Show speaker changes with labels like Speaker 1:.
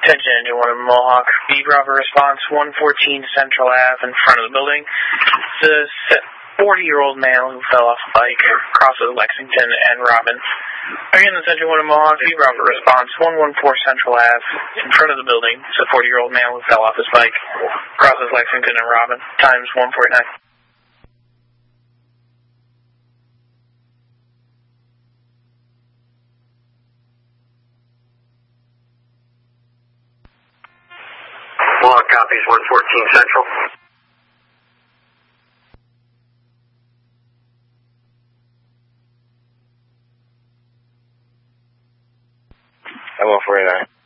Speaker 1: Attention, anyone in Mohawk. B Bravo response 114 Central Ave in front of the building. It's a 40-year-old male who fell off a bike crosses Lexington and Robin. Again, attention, one in Mohawk. B Bravo response 114 Central Ave in front of the building. It's a 40-year-old male who fell off his bike crosses Lexington and Robin. Times 149.
Speaker 2: Mohawk copies 114 Central.
Speaker 3: I'm 149.